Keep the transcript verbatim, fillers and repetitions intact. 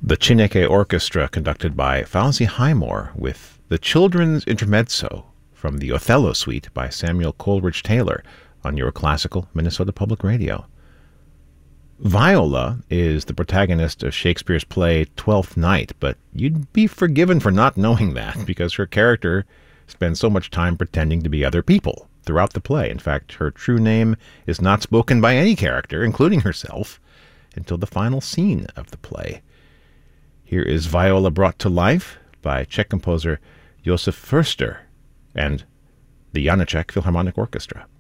The Chineke Orchestra, conducted by Fauzi Highmore, with the Children's Intermezzo from the Othello Suite by Samuel Coleridge Taylor on your classical Minnesota Public Radio. Viola is the protagonist of Shakespeare's play Twelfth Night, but you'd be forgiven for not knowing that because her character spends so much time pretending to be other people throughout the play. In fact, her true name is not spoken by any character, including herself, until the final scene of the play. Here is Viola brought to life by Czech composer Josef Förster and the Janacek Philharmonic Orchestra.